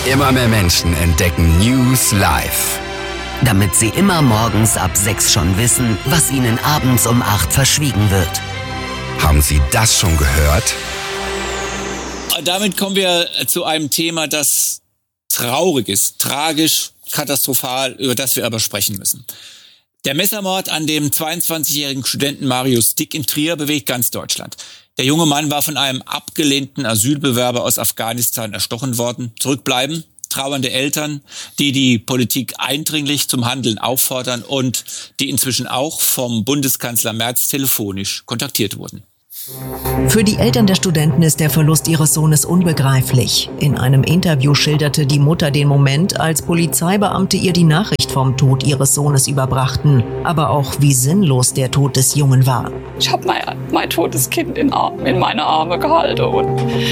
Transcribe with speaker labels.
Speaker 1: Immer mehr Menschen entdecken News live.
Speaker 2: Damit sie immer morgens ab 6 schon wissen, was ihnen abends um 8 verschwiegen wird.
Speaker 1: Haben Sie das schon gehört?
Speaker 3: Damit kommen wir zu einem Thema, das traurig ist, tragisch, katastrophal, über das wir aber sprechen müssen. Der Messermord an dem 22-jährigen Studenten Marius Dick in Trier bewegt ganz Deutschland. Der junge Mann war von einem abgelehnten Asylbewerber aus Afghanistan erstochen worden. Zurückbleiben trauernde Eltern, die die Politik eindringlich zum Handeln auffordern und die inzwischen auch vom Bundeskanzler Merz telefonisch kontaktiert wurden.
Speaker 4: Für die Eltern der Studenten ist der Verlust ihres Sohnes unbegreiflich. In einem Interview schilderte die Mutter den Moment, als Polizeibeamte ihr die Nachricht vom Tod ihres Sohnes überbrachten, aber auch wie sinnlos der Tod des Jungen war.
Speaker 5: Ich habe mein totes Kind in meine Arme gehalten und